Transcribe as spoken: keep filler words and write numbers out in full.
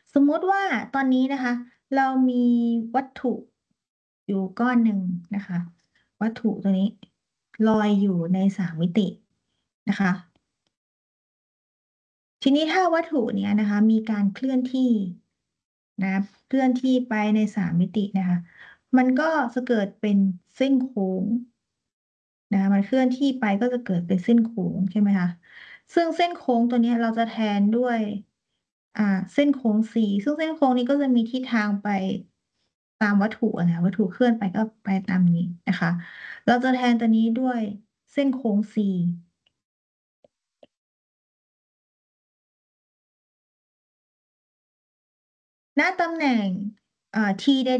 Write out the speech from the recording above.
สมมุติว่าตอนนี้นะคะ เรามีวัตถุอยู่ก้อนหนึ่งนะคะ วัตถุตัวนี้ลอยอยู่ในสามมิตินะคะ ทีนี้ถ้าวัตถุเนี้ยนะคะมีการเคลื่อนที่นะเคลื่อนที่ไปในสามมิตินะคะ มันก็จะเกิดเป็นเส้นโค้งนะคะมันเคลื่อนที่ไปก็จะเกิดเป็นเส้นโค้งใช่ไหมคะซึ่งเส้นโค้งตัวเนี้ยเราจะแทนด้วยอ่าเส้นโค้ง c ซึ่งเส้นโค้งนี้ก็จะมีทิศทางไปตามวัตถุอะนะวัตถุเคลื่อนไปก็ไปตามนี้นะคะเราจะแทนตัวนี้ด้วยเส้นโค้ง c ณตำแหน่งอ่า t ใด